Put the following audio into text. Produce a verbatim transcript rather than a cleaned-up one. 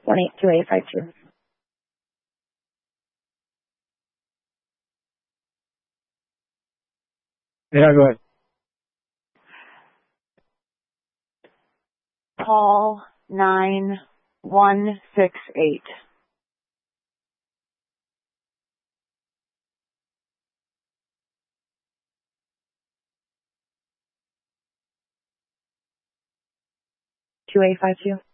one eight two eight five two. Yeah, go ahead. Call nine one six eight. two eight five two.